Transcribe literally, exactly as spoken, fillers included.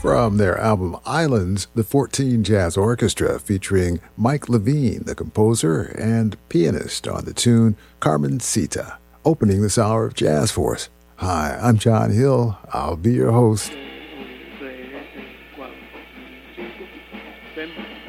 From their album Islands, the fourteen Jazz Orchestra featuring Mike Levine, the composer and pianist on the tune Carmencita, opening this hour of Jazz for us. Hi, I'm John Hill. I'll be your host. One, two, three,